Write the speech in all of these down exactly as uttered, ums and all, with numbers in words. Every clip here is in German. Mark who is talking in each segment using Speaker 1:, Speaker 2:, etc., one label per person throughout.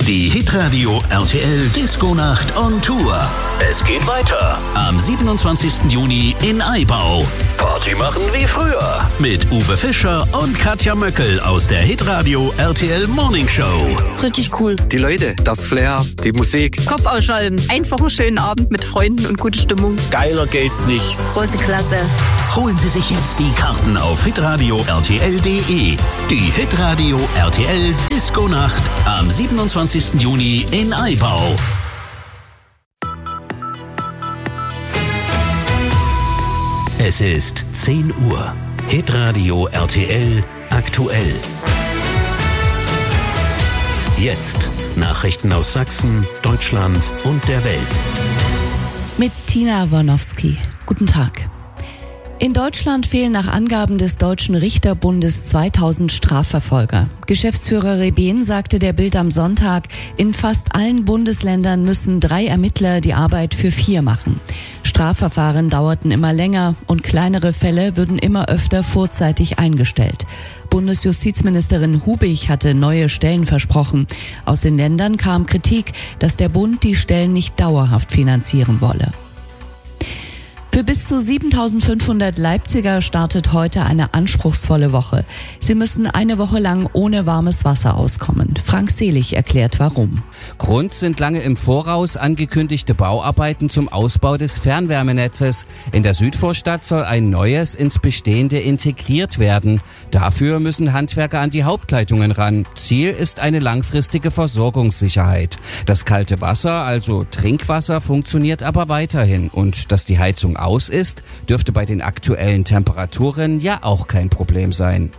Speaker 1: Die Hitradio R T L Disco-Nacht on Tour. Es geht weiter am siebenundzwanzigsten Juni in Aibau. Party machen wie früher mit Uwe Fischer und Katja Möckel aus der Hitradio R T L Morning Show.
Speaker 2: Richtig cool.
Speaker 3: Die Leute, das Flair, die Musik.
Speaker 2: Kopf ausschalten. Einfach einen schönen Abend mit Freunden und gute Stimmung.
Speaker 4: Geiler geht's nicht.
Speaker 2: Große Klasse.
Speaker 1: Holen Sie sich jetzt die Karten auf hitradio r t l punkt d e. Die Hitradio R T L Disco-Nacht am siebenundzwanzigsten Juni in Aibau. Es ist zehn Uhr. Hitradio R T L aktuell. Jetzt Nachrichten aus Sachsen, Deutschland und der Welt.
Speaker 5: Mit Tina Warnowski. Guten Tag. In Deutschland fehlen nach Angaben des Deutschen Richterbundes zweitausend Strafverfolger. Geschäftsführer Rebehn sagte der Bild am Sonntag, in fast allen Bundesländern müssen drei Ermittler die Arbeit für vier machen. Strafverfahren dauerten immer länger und kleinere Fälle würden immer öfter vorzeitig eingestellt. Bundesjustizministerin Hubig hatte neue Stellen versprochen. Aus den Ländern kam Kritik, dass der Bund die Stellen nicht dauerhaft finanzieren wolle. Für bis zu siebentausendfünfhundert Leipziger startet heute eine anspruchsvolle Woche. Sie müssen eine Woche lang ohne warmes Wasser auskommen. Frank Selig erklärt, warum.
Speaker 6: Grund sind lange im Voraus angekündigte Bauarbeiten zum Ausbau des Fernwärmenetzes. In der Südvorstadt soll ein neues ins Bestehende integriert werden. Dafür müssen Handwerker an die Hauptleitungen ran. Ziel ist eine langfristige Versorgungssicherheit. Das kalte Wasser, also Trinkwasser, funktioniert aber weiterhin. Und dass die Heizung aus ist, dürfte bei den aktuellen Temperaturen ja auch kein Problem sein.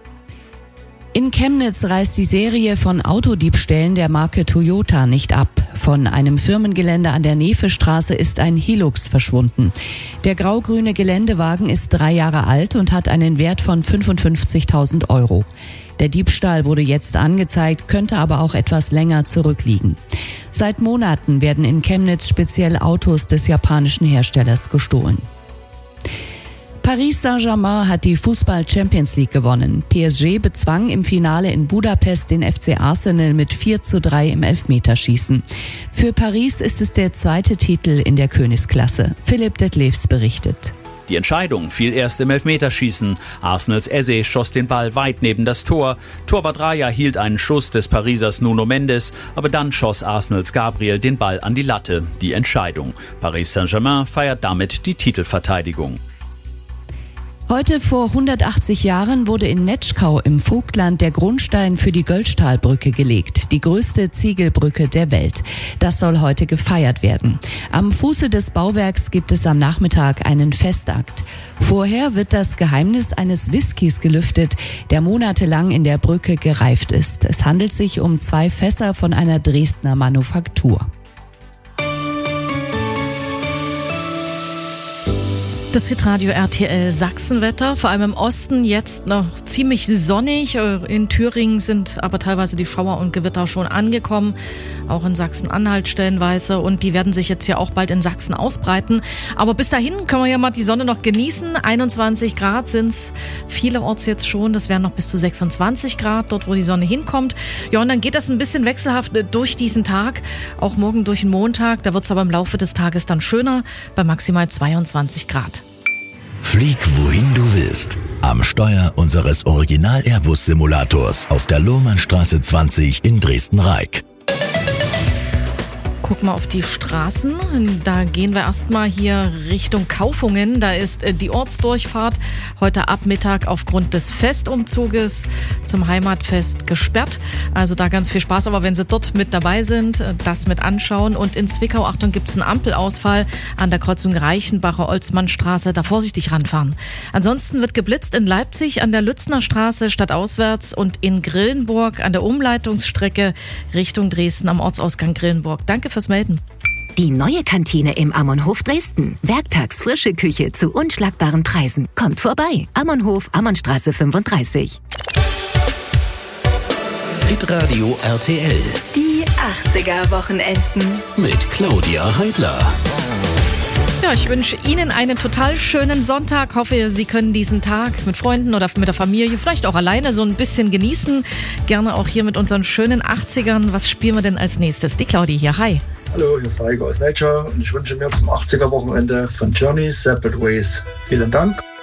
Speaker 5: In Chemnitz reißt die Serie von Autodiebstählen der Marke Toyota nicht ab. Von einem Firmengelände an der Nefestraße ist ein Hilux verschwunden. Der grau-grüne Geländewagen ist drei Jahre alt und hat einen Wert von fünfundfünfzigtausend Euro. Der Diebstahl wurde jetzt angezeigt, könnte aber auch etwas länger zurückliegen. Seit Monaten werden in Chemnitz speziell Autos des japanischen Herstellers gestohlen. Paris Saint-Germain hat die Fußball-Champions League gewonnen. P S G bezwang im Finale in Budapest den F C Arsenal mit vier zu drei im Elfmeterschießen. Für Paris ist es der zweite Titel in der Königsklasse. Philipp Detlefs berichtet.
Speaker 7: Die Entscheidung fiel erst im Elfmeterschießen. Arsenals Eze schoss den Ball weit neben das Tor. Torwart Raya hielt einen Schuss des Parisers Nuno Mendes, aber dann schoss Arsenals Gabriel den Ball an die Latte. Die Entscheidung. Paris Saint-Germain feiert damit die Titelverteidigung.
Speaker 5: Heute vor hundertachtzig Jahren wurde in Netschkau im Vogtland der Grundstein für die Göllstahlbrücke gelegt, die größte Ziegelbrücke der Welt. Das soll heute gefeiert werden. Am Fuße des Bauwerks gibt es am Nachmittag einen Festakt. Vorher wird das Geheimnis eines Whiskys gelüftet, der monatelang in der Brücke gereift ist. Es handelt sich um zwei Fässer von einer Dresdner Manufaktur.
Speaker 8: Das Hitradio R T L Sachsenwetter, vor allem im Osten jetzt noch ziemlich sonnig. In Thüringen sind aber teilweise die Schauer und Gewitter schon angekommen, auch in Sachsen-Anhalt stellenweise, und die werden sich jetzt ja auch bald in Sachsen ausbreiten. Aber bis dahin können wir ja mal die Sonne noch genießen. einundzwanzig Grad sind es vielerorts jetzt schon, das wären noch bis zu sechsundzwanzig Grad, dort wo die Sonne hinkommt. Ja, und dann geht das ein bisschen wechselhaft durch diesen Tag, auch morgen durch den Montag. Da wird es aber im Laufe des Tages dann schöner, bei maximal zweiundzwanzig Grad.
Speaker 1: Flieg wohin du willst. Am Steuer unseres Original-Airbus-Simulators auf der Lohmannstraße zwanzig in Dresden-Reik.
Speaker 8: Guck mal auf die Straßen. Da gehen wir erstmal hier Richtung Kaufungen. Da ist die Ortsdurchfahrt heute ab Mittag aufgrund des Festumzuges zum Heimatfest gesperrt. Also da ganz viel Spaß. Aber wenn Sie dort mit dabei sind, das mit anschauen. Und in Zwickau, Achtung, gibt es einen Ampelausfall an der Kreuzung Reichenbacher Olsmannstraße. Da vorsichtig ranfahren. Ansonsten wird geblitzt in Leipzig an der Lützner Straße stadtauswärts und in Grillenburg an der Umleitungsstrecke Richtung Dresden am Ortsausgang Grillenburg. Danke fürs Melden.
Speaker 9: Die neue Kantine im Ammonhof Dresden. Werktags frische Küche zu unschlagbaren Preisen. Kommt vorbei. Ammonhof, Ammonnstraße fünfunddreißig.
Speaker 1: Hitradio R T L.
Speaker 9: Die achtziger Wochenenden.
Speaker 1: Mit Claudia Heidler.
Speaker 8: Ja, ich wünsche Ihnen einen total schönen Sonntag. Hoffe, Sie können diesen Tag mit Freunden oder mit der Familie, vielleicht auch alleine, so ein bisschen genießen. Gerne auch hier mit unseren schönen achtzigern. Was spielen wir denn als nächstes? Die Claudi hier. Hi.
Speaker 4: Hallo, hier ist Heiko aus Nature und ich wünsche mir zum achtziger-Wochenende von Journey Separate Ways. Vielen Dank.